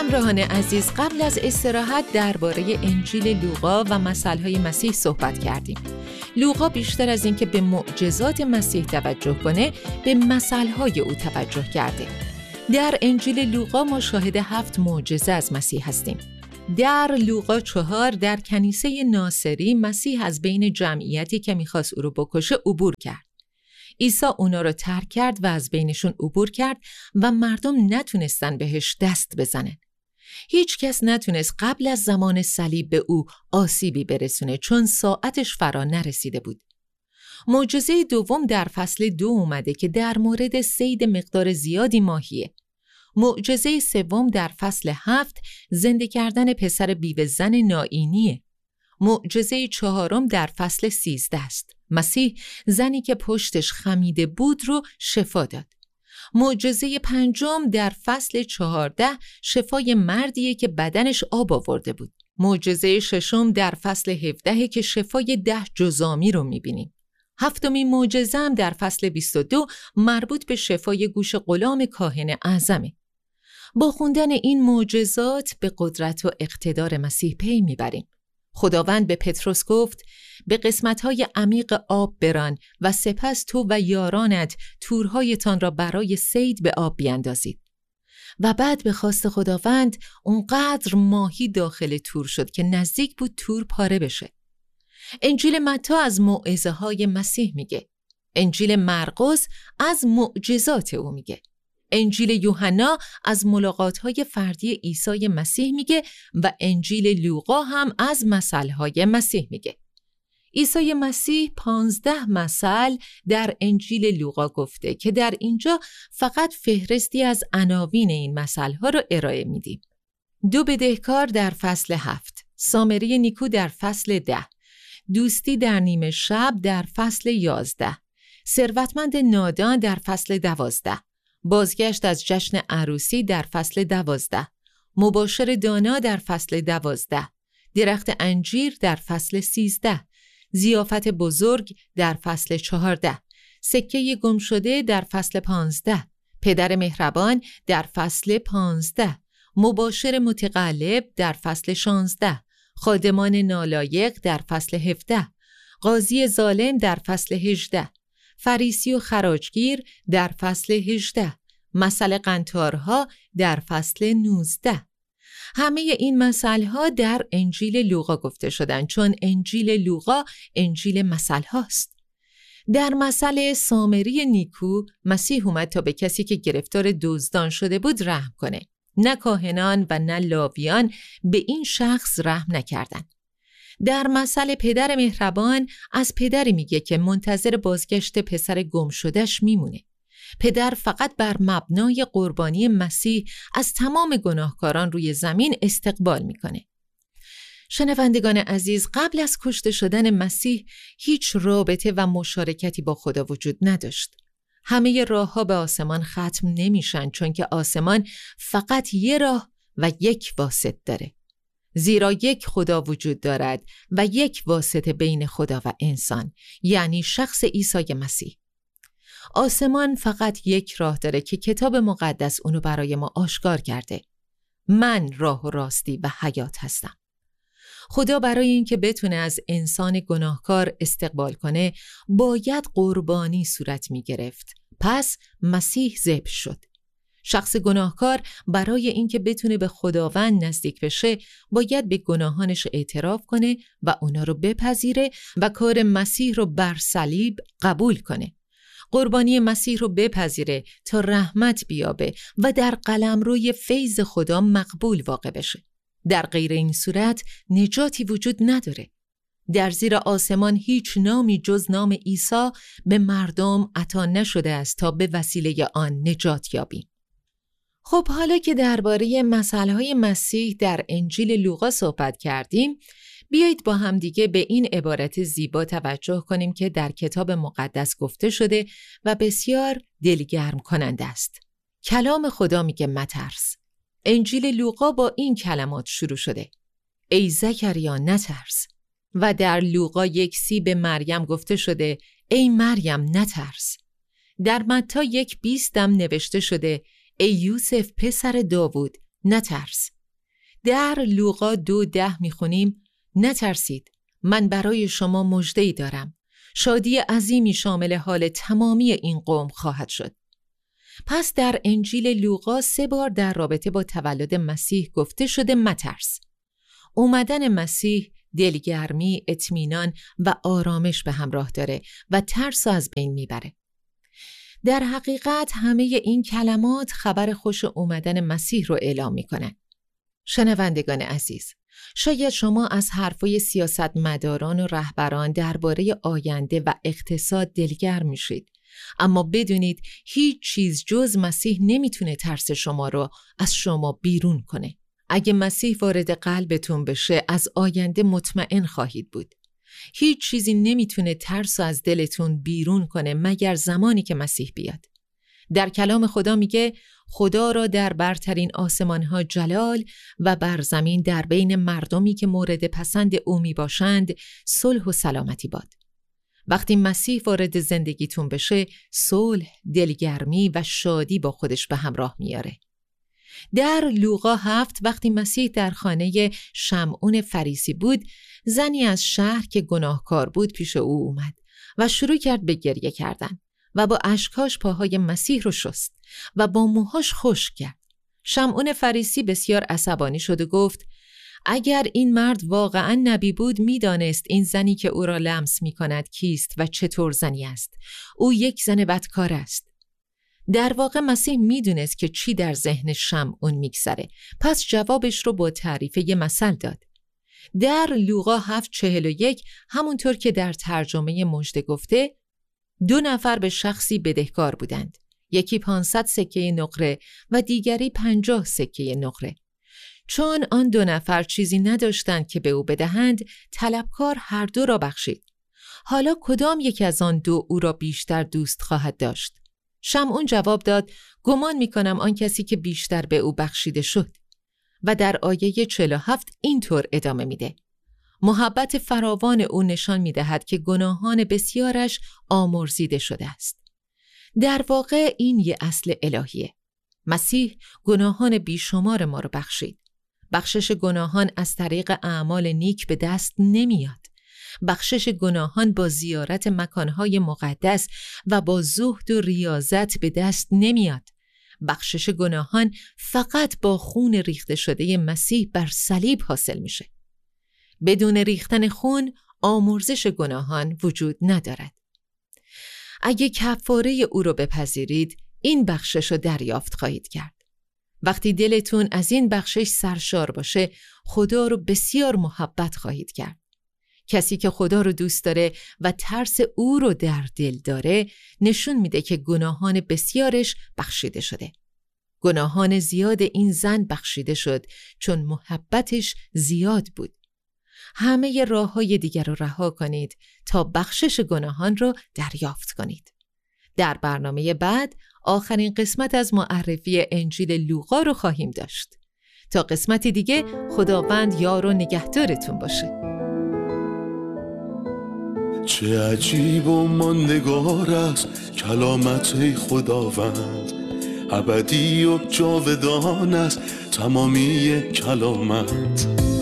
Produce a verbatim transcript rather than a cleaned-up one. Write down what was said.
همراهان عزیز، قبل از استراحت درباره انجیل لوقا و مثل‌های مسیح صحبت کردیم. لوقا بیشتر از اینکه به معجزات مسیح توجه کنه، به مثل‌های او توجه کرده. در انجیل لوقا ما شاهد هفت معجزه از مسیح هستیم. در لوقا چهار در کنیسه ناصری مسیح از بین جمعیتی که می‌خواست او رو بکشه عبور کرد. عیسی اونا رو ترک کرد و از بینشون عبور کرد و مردم نتونستن بهش دست بزنن. هیچ کس نتونست قبل از زمان صلیب به او آسیبی برسونه چون ساعتش فرا نرسیده بود. معجزه دوم در فصل دو اومده که در مورد صید مقدار زیادی ماهیه. معجزه سوم در فصل هفت زنده کردن پسر بیوه زن نائینیه. معجزه چهارم در فصل سیزده است. مسیح زنی که پشتش خمیده بود رو شفا داد. معجزه پنجم در فصل چهارده شفای مردیه که بدنش آب آورده بود. معجزه ششم در فصل هفده که شفای ده جزامی رو میبینیم. هفتمین معجزه هم در فصل بیست و دو مربوط به شفای گوش غلام کاهن اعظمه. با خوندن این معجزات به قدرت و اقتدار مسیح پی میبریم. خداوند به پتروس گفت به قسمت‌های عمیق آب بران و سپس تو و یارانت تورهایتان را برای صید به آب بیندازید. و بعد به خواست خداوند اونقدر ماهی داخل تور شد که نزدیک بود تور پاره بشه. انجیل متی از موعظه‌های مسیح میگه. انجیل مرقس از معجزات او میگه. انجیل یوحنا از ملاقات‌های فردی عیسی مسیح میگه و انجیل لوقا هم از مثل‌های مسیح میگه. عیسی مسیح پانزده مثل در انجیل لوقا گفته که در اینجا فقط فهرستی از عناوین این مثل‌ها رو ارائه میدیم. دو بدهکار در فصل هفت، سامری نیکو در فصل ده، دوستی در نیمه شب در فصل یازده، ثروتمند نادان در فصل دوازده، بازگشت از جشن عروسی در فصل دوازده، مباشر دانا در فصل دوازده، درخت انجیر در فصل سیزده، ضیافت بزرگ در فصل چهارده، سکه گم شده در فصل پانزده، پدر مهربان در فصل پانزده، مباشر متقلب در فصل شانزده، خادمان نالایق در فصل هفده، قاضی ظالم در فصل هجده، فریسی و خراجگیر در فصل هجده، مثل قنطارها در فصل نوزده. همه این مثل‌ها در انجیل لوقا گفته شدن چون انجیل لوقا انجیل مثل‌هاست. در مثل سامری نیکو مسیح اومد تا به کسی که گرفتار دزدان شده بود رحم کنه. نه کاهنان و نه لاویان به این شخص رحم نکردند. در مثل پدر مهربان از پدری میگه که منتظر بازگشت پسر گم شدهش میمونه. پدر فقط بر مبنای قربانی مسیح از تمام گناهکاران روی زمین استقبال میکنه. شنوندگان عزیز، قبل از کشته شدن مسیح هیچ رابطه و مشارکتی با خدا وجود نداشت. همه راه‌ها به آسمان ختم نمیشن چون که آسمان فقط یه راه و یک واسط داره. زیرا یک خدا وجود دارد و یک واسطه بین خدا و انسان، یعنی شخص عیسی مسیح. آسمان فقط یک راه داره که کتاب مقدس اونو برای ما آشکار کرده. من راه و راستی و حیات هستم. خدا برای اینکه بتونه از انسان گناهکار استقبال کنه باید قربانی صورت می گرفت. پس مسیح ذبح شد. شخص گناهکار برای اینکه بتونه به خداوند نزدیک بشه باید به گناهانش اعتراف کنه و اونا رو بپذیره و کار مسیح رو بر صلیب قبول کنه. قربانی مسیح رو بپذیره تا رحمت بیابه و در قلمروی فیض خدا مقبول واقع بشه. در غیر این صورت نجاتی وجود نداره. در زیر آسمان هیچ نامی جز نام عیسی به مردم عطا نشده است تا به وسیله آن نجات یابیم. خب حالا که درباره مثل‌های مسیح در انجیل لوقا صحبت کردیم، بیایید با هم دیگه به این عبارت زیبا توجه کنیم که در کتاب مقدس گفته شده و بسیار دلگرم کننده است. کلام خدا میگه مترس. انجیل لوقا با این کلمات شروع شده: ای زکریا نترس. و در لوقا یک سی به مریم گفته شده: ای مریم نترس. در متی یک بیست هم نوشته شده: ای یوسف پسر داوود نترس. در لوقا دو ده میخونیم: نترسید، من برای شما مژده‌ای دارم، شادی عظیمی شامل حال تمامی این قوم خواهد شد. پس در انجیل لوقا سه بار در رابطه با تولد مسیح گفته شده مترس. اومدن مسیح دلگرمی، اطمینان و آرامش به همراه داره و ترس از بین میبره. در حقیقت همه این کلمات خبر خوش اومدن مسیح رو اعلام میکنن. شنوندگان عزیز، شاید شما از حرفای سیاستمداران و رهبران درباره آینده و اقتصاد دلگرم میشید، اما بدونید هیچ چیز جز مسیح نمیتونه ترس شما رو از شما بیرون کنه. اگه مسیح وارد قلبتون بشه، از آینده مطمئن خواهید بود. هیچ چیزی نمیتونه ترس از دلتون بیرون کنه مگر زمانی که مسیح بیاد. در کلام خدا میگه خدا را در برترین آسمانها جلال و بر زمین در بین مردمی که مورد پسند او می باشند صلح و سلامتی باد. وقتی مسیح وارد زندگیتون بشه، صلح، دلگرمی و شادی با خودش به همراه میاره. در لوقا هفت وقتی مسیح در خانه شمعون فریسی بود، زنی از شهر که گناهکار بود پیش او اومد و شروع کرد به گریه کردن و با اشکاش پاهای مسیح رو شست و با موهاش خشک کرد. شمعون فریسی بسیار عصبانی شد و گفت: اگر این مرد واقعا نبی بود میدانست این زنی که او را لمس می کند کیست و چطور زنی است. او یک زن بدکار است. در واقع مسیح میدونست که چی در ذهن شمعون میگذره، پس جوابش رو با تعریف یه مثل داد. در لوقا هفت چهل و یک همونطور که در ترجمه مژده گفته، دو نفر به شخصی بدهکار بودند. یکی پانصد سکه نقره و دیگری پنجاه سکه نقره. چون آن دو نفر چیزی نداشتند که به او بدهند، طلبکار هر دو را بخشید. حالا کدام یک از آن دو او را بیشتر دوست خواهد داشت؟ شمعون جواب داد: گمان می کنم آن کسی که بیشتر به او بخشیده شد. و در آیه چهل و هفت اینطور ادامه میده: محبت فراوان او نشان می دهد که گناهان بسیارش آمرزیده شده است. در واقع این یه اصل الهیه. مسیح گناهان بیشمار ما رو بخشید. بخشش گناهان از طریق اعمال نیک به دست نمیاد. بخشش گناهان با زیارت مکانهای مقدس و با زهد و ریاضت به دست نمیاد. بخشش گناهان فقط با خون ریخته شده مسیح بر صلیب حاصل میشه. بدون ریختن خون آمرزش گناهان وجود ندارد. اگه کفاره او رو بپذیرید، این بخشش رو دریافت خواهید کرد. وقتی دلتون از این بخشش سرشار باشه، خدا رو بسیار محبت خواهید کرد. کسی که خدا رو دوست داره و ترس او رو در دل داره، نشون میده که گناهان بسیارش بخشیده شده. گناهان زیاد این زن بخشیده شد چون محبتش زیاد بود. همه راه‌های دیگر رو رها کنید تا بخشش گناهان رو دریافت کنید. در برنامه بعد آخرین قسمت از معرفی انجیل لوقا رو خواهیم داشت. تا قسمتی دیگه، خداوند یار و نگهدارتون باشه. چه عجیب و ماندگار است کلامت خداوند، ابدی و جاودان است تمامی کلامت.